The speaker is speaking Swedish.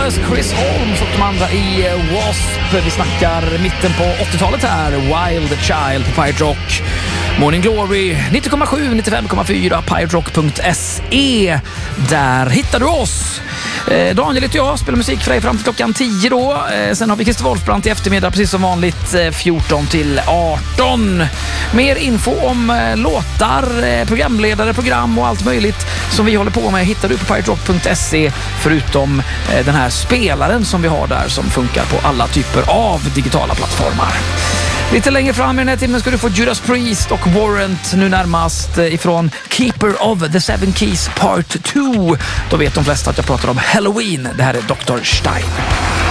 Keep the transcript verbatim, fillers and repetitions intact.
Brothers, Chris Holmes och de andra i W A S P. Vi snackar mitten på åttiotalet här. Wild Child på Pirate Rock. Morning Glory nittio komma sju, nittiofem komma fyra, pirate rock punkt se. Där hittar du oss. Eh, Daniel heter jag, spelar musik för dig fram till klockan tio då. Eh, sen har vi Christer Wolfbrant i eftermiddag precis som vanligt eh, fjorton till arton. Mer info om eh, låtar, eh, programledare, program och allt möjligt som vi håller på med hittar du på pirate rock punkt se, förutom eh, den här spelaren som vi har där som funkar på alla typer av digitala plattformar. Lite längre fram i den här timmen ska du få Judas Priest och Warrant nu närmast ifrån Keeper of the Seven Keys Part två. Då vet de flesta att jag pratar om Halloween. Det här är doktor Stein.